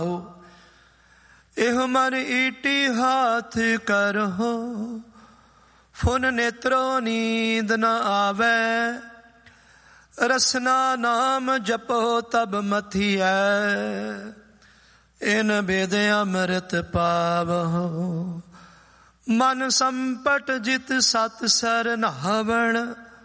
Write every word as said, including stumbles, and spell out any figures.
ਇਹ ਮਨ ਈਟੀ ਹਾਥ ਕਰੋ, ਫੁਨ ਨੇਤਰੋ ਨੀਂਦ ਨ ਆਵੈ। ਰਸਨਾ ਨਾਮ ਜਪੋ ਤਬ ਮਥੀਐ, ਇਨ ਬੇਦ ਅੰਮ੍ਰਿਤ ਪਾਵਹੁ। ਮਨ ਸੰਪਟ ਜਿਤ ਸਤ ਸਰ ਨਹਾਵਣ,